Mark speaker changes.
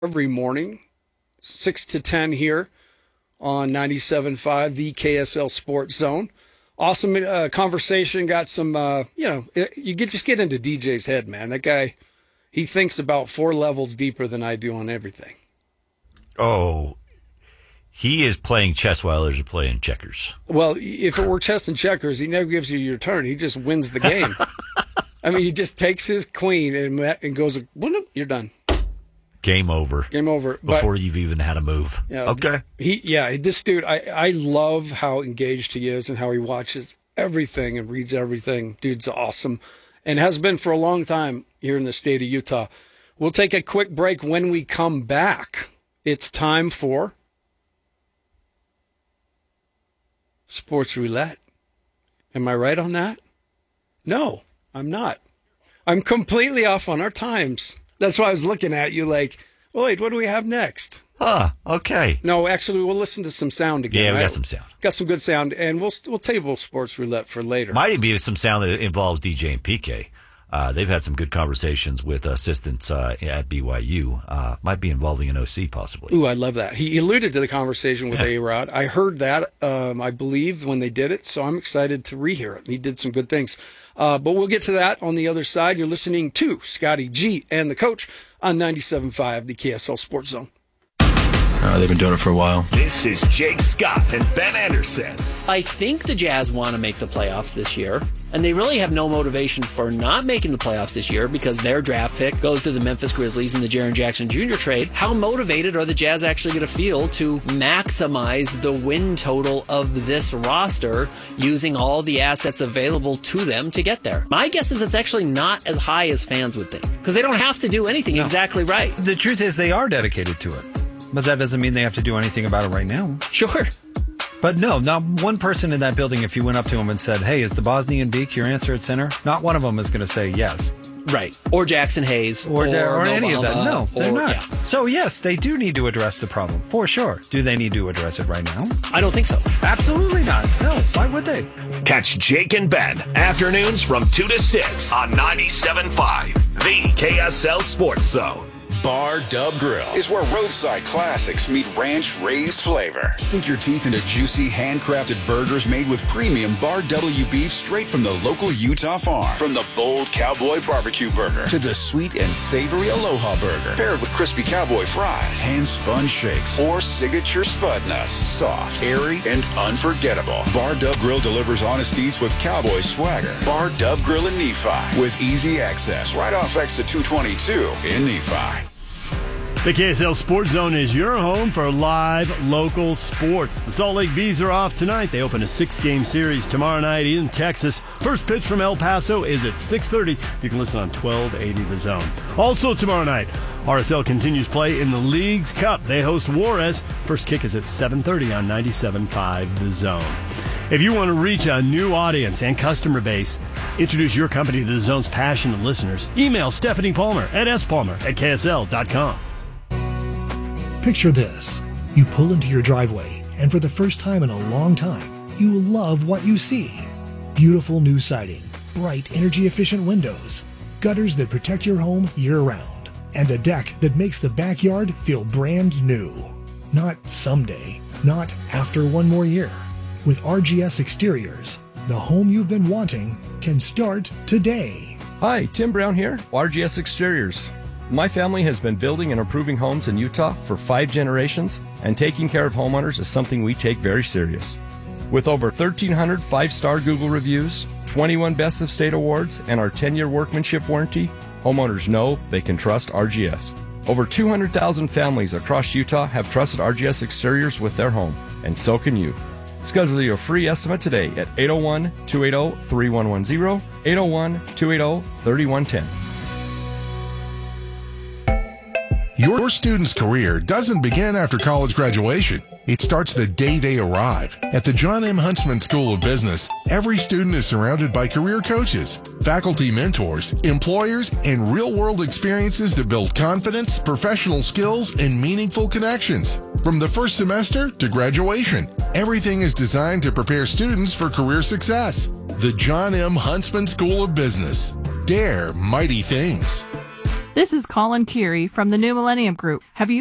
Speaker 1: every morning, 6 to 10 here on 97.5, the KSL Sports Zone. Awesome conversation. Got some, just get into DJ's head, man. That guy, he thinks about 4 levels deeper than I do on everything.
Speaker 2: Oh, he is playing chess while others are playing checkers.
Speaker 1: Well, if it were chess and checkers, he never gives you your turn. He just wins the game. I mean, he just takes his queen and goes, you're done.
Speaker 2: Game over.
Speaker 1: Game over.
Speaker 2: Before you've even had a move.
Speaker 1: Yeah,
Speaker 2: okay.
Speaker 1: This dude, I love how engaged he is and how he watches everything and reads everything. Dude's awesome and has been for a long time here in the state of Utah. We'll take a quick break. When we come back, it's time for Sports Roulette. Am I right on that? No, I'm not. I'm completely off on our times. That's why I was looking at you like, wait, what do we have next?
Speaker 2: Okay.
Speaker 1: No, actually, we'll listen to some sound again.
Speaker 2: Yeah, we
Speaker 1: right?
Speaker 2: got some sound.
Speaker 1: Got some good sound, and we'll table Sports Roulette for later.
Speaker 2: Might even be some sound that involves DJ and PK. They've had some good conversations with assistants at BYU. Might be involving an OC, possibly.
Speaker 1: Ooh, I love that. He alluded to the conversation with A-Rod. I heard that, I believe, when they did it, so I'm excited to rehear it. He did some good things. But we'll get to that on the other side. You're listening to Scotty G and the Coach on 97.5, the KSL Sports Zone.
Speaker 3: They've been doing it for a while.
Speaker 4: This is Jake Scott and Ben Anderson.
Speaker 5: I think the Jazz want to make the playoffs this year, and they really have no motivation for not making the playoffs this year because their draft pick goes to the Memphis Grizzlies in the Jaren Jackson Jr. trade. How motivated are the Jazz actually going to feel to maximize the win total of this roster using all the assets available to them to get there? My guess is it's actually not as high as fans would think because they don't have to do anything exactly right.
Speaker 3: The truth is they are dedicated to it. But that doesn't mean they have to do anything about it right now.
Speaker 5: Sure.
Speaker 3: But no, not one person in that building, if you went up to him and said, hey, is the Bosnian Beak your answer at center? Not one of them is going to say yes.
Speaker 5: Right. Or Jackson Hayes.
Speaker 3: Or any of that. No, they're not.
Speaker 5: Yeah.
Speaker 3: So, yes, they do need to address the problem, for sure. Do they need to address it right now?
Speaker 5: I don't think so.
Speaker 3: Absolutely not. No, why would they?
Speaker 4: Catch Jake and Ben afternoons from 2 to 6 on 97.5, the KSL Sports Zone.
Speaker 6: Bar Dub Grill is where roadside classics meet ranch-raised flavor. Sink your teeth into juicy, handcrafted burgers made with premium Bar W beef straight from the local Utah farm. From the bold cowboy barbecue burger to the sweet and savory Aloha burger, paired with crispy cowboy fries, hand-spun shakes, or signature spud nuts. Soft, airy, and unforgettable. Bar Dub Grill delivers honest eats with cowboy swagger. Bar Dub Grill in Nephi with easy access right off exit 222 in Nephi.
Speaker 7: The KSL Sports Zone is your home for live local sports. The Salt Lake Bees are off tonight. They open a 6-game series tomorrow night in Texas. First pitch from El Paso is at 6:30. You can listen on 1280 The Zone. Also tomorrow night, RSL continues play in the League's Cup. They host Juarez. First kick is at 7:30 on 97.5 The Zone. If you want to reach a new audience and customer base, introduce your company to The Zone's passionate listeners, email Stephanie Palmer at spalmer@ksl.com.
Speaker 8: Picture this. You pull into your driveway, and for the first time in a long time, you love what you see. Beautiful new siding, bright energy-efficient windows, gutters that protect your home year-round, and a deck that makes the backyard feel brand new. Not someday, not after one more year. With RGS Exteriors, the home you've been wanting can start today.
Speaker 9: Hi, Tim Brown here, RGS Exteriors. My family has been building and improving homes in Utah for 5 generations, and taking care of homeowners is something we take very serious. With over 1,300 5-star Google reviews, 21 Best of State awards, and our 10-year workmanship warranty, homeowners know they can trust RGS. Over 200,000 families across Utah have trusted RGS Exteriors with their home, and so can you. Schedule your free estimate today at 801-280-3110, 801-280-3110.
Speaker 10: Your student's career doesn't begin after college graduation. It starts the day they arrive. At the John M. Huntsman School of Business, every student is surrounded by career coaches, faculty mentors, employers, and real-world experiences that build confidence, professional skills, and meaningful connections. From the first semester to graduation, everything is designed to prepare students for career success. The John M. Huntsman School of Business. Dare mighty things.
Speaker 11: This is Colin Keary from the New Millennium Group. Have you